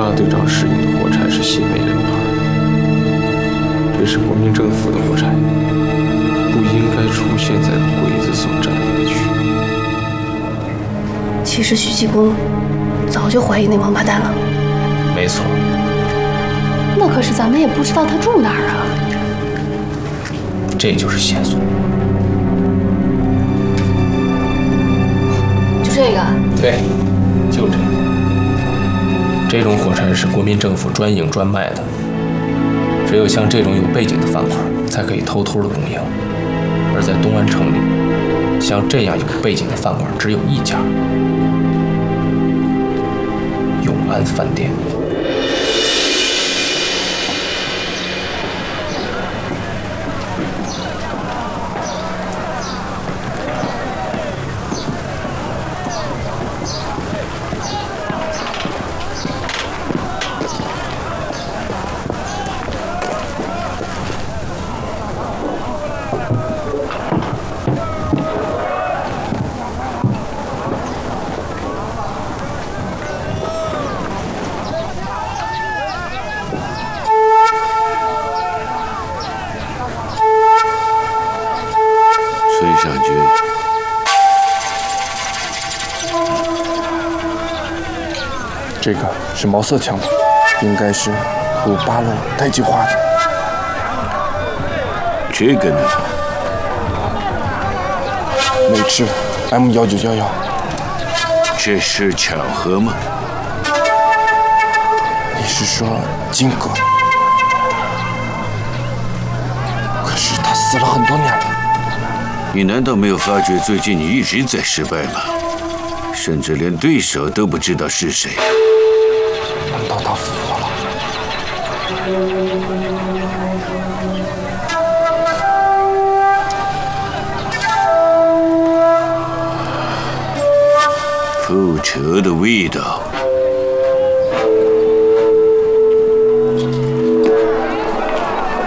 大队长使用的火柴是新美人牌，这是国民政府的火柴，不应该出现在鬼子所占领的区域。 其实徐继功早就怀疑那王八蛋了。 没错。 那可是咱们也不知道他住哪儿啊。 这就是线索。 就这个？ 对，就这个。这种火柴是国民政府专营专卖的，只有像这种有背景的饭馆才可以偷偷的供应。而在东安城里，像这样有背景的饭馆只有一家——永安饭店。 崔上军， 这个是毛瑟枪吧？应该是和八路带计划的。 这个呢？ 美制 M1911。 这是巧合吗？ 你是说金哥？可是他死了很多年了。 你难道没有发觉最近你一直在失败吗？甚至连对手都不知道是谁。 难道他复活了？ 复仇的味道。